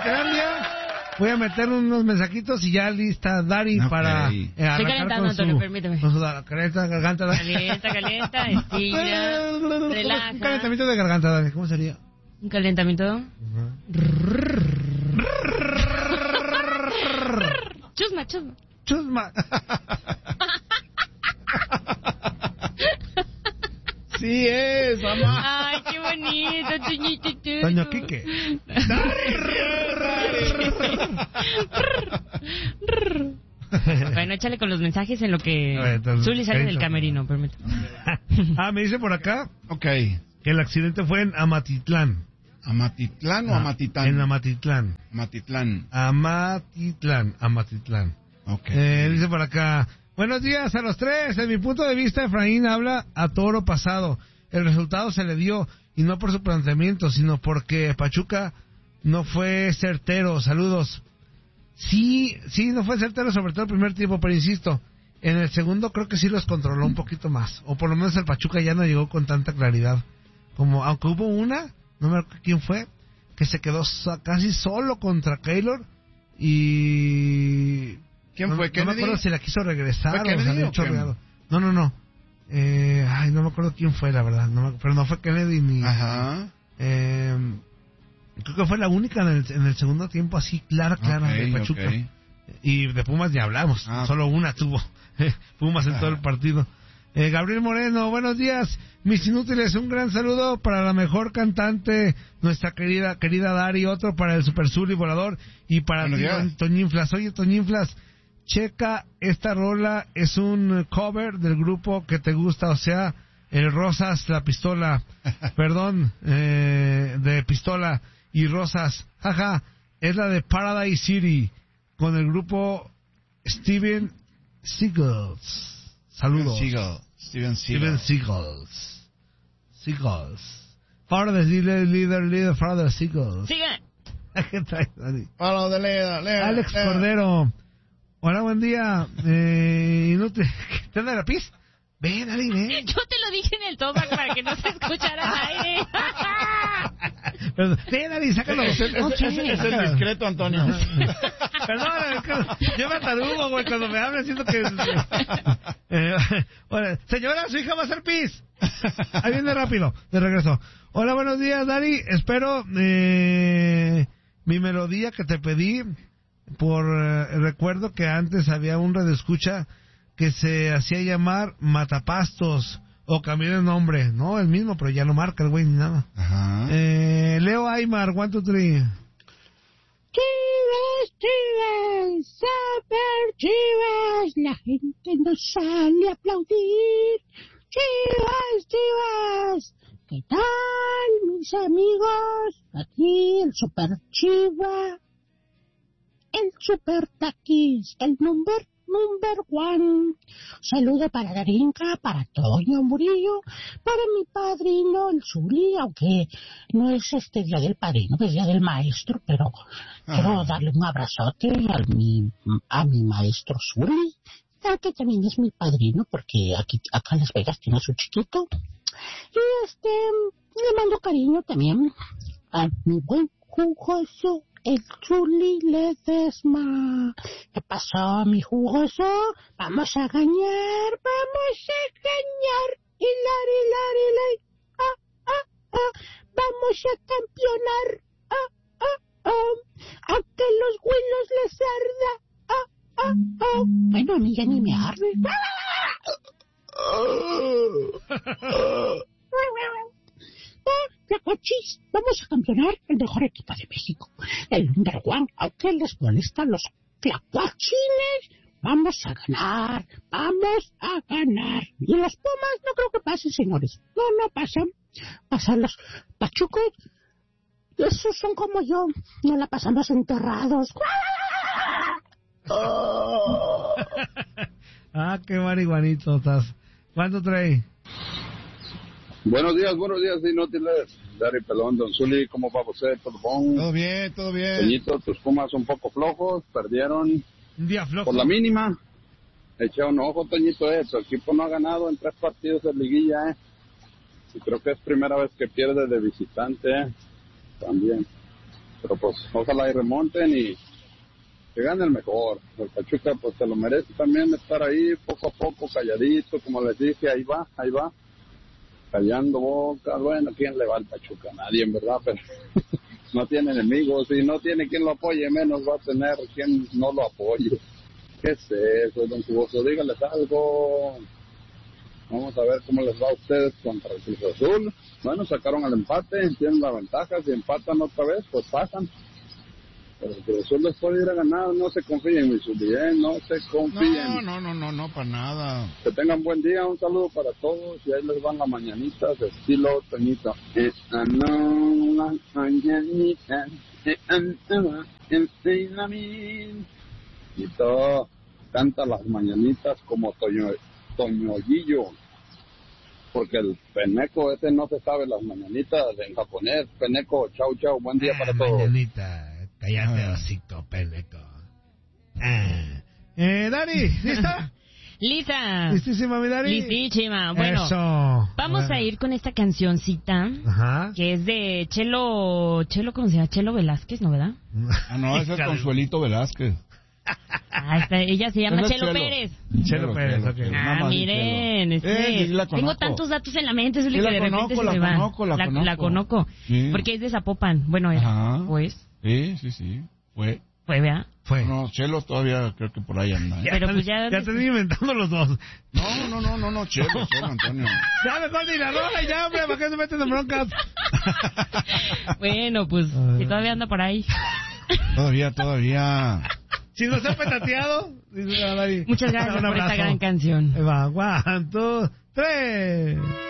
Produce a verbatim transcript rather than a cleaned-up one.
Mazatelandia. Voy a meter unos mensajitos y ya lista Dari okay. para eh, Estoy calentando, Antonio, su, permíteme. Con su calienta garganta. Calienta, calienta, estira, relaja. Un calentamiento de garganta, Dari, ¿cómo sería? Un calentamiento. Uh-huh. Chusma, chusma. Chusma. Sí es, mamá. Ay, qué bonito, Toñito. Doña Quique. Bueno, échale con los mensajes en lo que Zuli sale del camerino, permítame. Ah, me dice por acá. Ok. Que el accidente fue en Amatitlán. ¿Amatitlán o ah, Amatitlán? En Amatitlán. Amatitlán. Amatitlán, Amatitlán. Ok. Eh, dice por acá. Buenos días a los tres. En mi punto de vista, Efraín habla a toro pasado. El resultado se le dio, y no por su planteamiento, sino porque Pachuca no fue certero. Saludos. Sí, sí, no fue certero, sobre todo el primer tiempo, pero insisto, en el segundo creo que sí los controló un poquito más. O por lo menos el Pachuca ya no llegó con tanta claridad. Como, aunque hubo una, no me acuerdo quién fue, que se quedó so- casi solo contra Keylor y... ¿Quién no, fue? No ¿Kennedy? me acuerdo si la quiso regresar ¿Fue o salió o chorreado. No, no, no. Eh, ay, no me acuerdo quién fue, la verdad. No me, pero no fue Kennedy ni... Ajá. Eh, creo que fue la única en el, en el segundo tiempo así clara, clara okay, de Pachuca. Okay. Y de Pumas ni hablamos. Ah, solo una tuvo. Pumas en ah. todo el partido. Eh, Gabriel Moreno, buenos días, mis inútiles, un gran saludo para la mejor cantante, nuestra querida querida Dari, otro para el Super Zuli volador y para ti, Toñinflas. Oye, Toñinflas, checa, esta rola es un cover del grupo que te gusta, o sea, el Rosas, la pistola, perdón, eh, de pistola y Rosas, jaja, es la de Paradise City, con el grupo Steven Seagulls. Saludos. Steven Steven Steven Seagulls. Seagulls. Father, líder, líder, líder, Father Seagulls. Sigue. ¿Qué traes, Dani? Follow the leader, leader, Alex leader. Cordero. Hola, buen día. Eh, inútil. ¿Te anda la pis? Ven, Ali, ven. Yo te lo dije en el tomac para que no se escuchara al aire. Perdón. Ven, Ali, sácalo. Es el, es, es, es el discreto, Antonio. Perdón, yo me atarugo, güey, cuando me hablan siento que... Eh, bueno, señora, su hija va a hacer pis. Ahí viene rápido, de regreso. Hola, buenos días, Dari. Espero eh, mi melodía que te pedí. Por eh, recuerdo que antes había un radioescucha que se hacía llamar Matapastos, o cambió de nombre, no, el mismo, pero ya no marca el güey ni nada. Ajá. Eh, Leo Aymar, one, two, three. Chivas, chivas, super chivas, la gente nos sale a aplaudir. Chivas, chivas, ¿qué tal, mis amigos? Aquí el super chiva, el super taquis, el number number one. Saludo para Darinka, para Toño Murillo, para mi padrino, el Zuli, aunque no es este día del padrino, es día del maestro, pero ah. quiero darle un abrazote a mi, a mi maestro Zuli, que también es mi padrino, porque aquí acá en Las Vegas tiene a su chiquito. Y este, le mando cariño también a mi buen jugoso, el Zuli Ledesma. ¿Qué pasó, mi jugoso? Vamos a ganar, vamos a ganar. Hilar, hilar, hilar. Ah, ah, ah. Vamos a campeonar. Ah, ah, ah. Aunque los huelos les arda. Ah, ah, ah. Bueno, a mí ya ni me arde. Tlacuachis, vamos a campeonar el mejor equipo de México, el number one, aunque les molestan los tlacuachines, vamos a ganar, vamos a ganar. Y los Pumas no creo que pasen, señores, no, no pasan, pasan los pachucos, esos son como yo, no la pasamos enterrados. Oh. Ah, qué marihuanito estás. ¿Cuánto trae? Buenos días, buenos días, inútiles. Dari Pelón, Don Zuli, ¿cómo va usted? ¿Todo bon? Todo bien, todo bien. Toñito, tus Pumas un poco flojos, perdieron un día flojo. Por la mínima. Echa un ojo, Toñito, eh. Tu equipo no ha ganado en tres partidos de liguilla, eh. Y creo que es primera vez que pierde de visitante, eh. También. Pero pues ojalá y remonten y que gane el mejor. El Pachuca pues se lo merece también estar ahí poco a poco, calladito, como les dije, ahí va, ahí va, callando boca. Bueno, ¿quién le va al Pachuca? Nadie, en verdad, pero no tiene enemigos y no tiene quien lo apoye, menos va a tener quien no lo apoye. ¿Qué es eso, don Cuboso? Díganles algo. Vamos a ver cómo les va a ustedes contra el Cruz Azul. Bueno, sacaron el empate, tienen la ventaja, si empatan otra vez, pues pasan. Pero el Cruz Azul les puede ir a ganar, no se confíen, mi Zuli, ¿eh? No se confíen. No, no, no, no, no, para nada. Que tengan buen día, un saludo para todos, y ahí les van las mañanitas de estilo Toñito. Esta no, las mañanitas, y todo, canta las mañanitas como Toño, Toñoyillo, porque el peneco ese no se sabe las mañanitas en japonés. Peneco, chau, chau, buen día ah, para todos. Mañanita, cállate, ah. hocico, peneco. Ah. Eh, Dari, ¿lista? Lisa. ¿Listísima, mi Dari? Listísima. Bueno, Eso. Vamos bueno. a ir con esta cancioncita. Ajá. Que es de Chelo, Chelo, ¿cómo se llama? Chelo Velázquez, ¿no, verdad? Ah, no, ese es Consuelito Velázquez. Ah, esta, ella se llama Chelo, Chelo Pérez. Chelo, Chelo Pérez, ok. Ah, miren, este, eh, tengo tantos datos en la mente, eso es que de repente conozco, se me va. Conozco, la, la conozco, la conozco. Sí. Porque es de Zapopan. Bueno, era, pues. Sí, sí, sí, fue. Fue, ¿verdad? Fue. No, Chelo todavía creo que por ahí anda. ¿eh? Ya, pero pues ya... Ya te estoy inventando los dos. No, no, no, no, no, Chelo, Chelo, Antonio. Ya mejor ni la rola ya, hombre, ¿para qué se meten en broncas? Bueno, pues, si todavía anda por ahí. Todavía, todavía... Si no se ha petateado... Muchas gracias por esta gran canción. Va, one, two, tres...